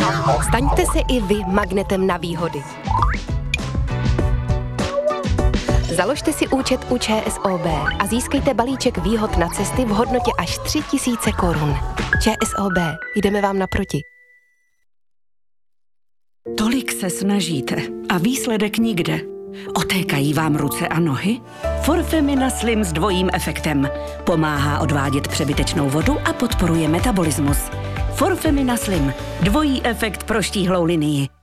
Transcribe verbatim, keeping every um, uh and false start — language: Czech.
Staňte se i vy magnetem na výhody. Založte si účet u ČSOB a získejte balíček výhod na cesty v hodnotě až tři tisíce korun. ČSOB, jdeme vám naproti. Tolik se snažíte a výsledek nikde. Otékají vám ruce a nohy? Forfemina Slim s dvojím efektem. Pomáhá odvádět přebytečnou vodu a podporuje metabolismus. Forfemina Slim. Dvojí efekt pro štíhlou linii.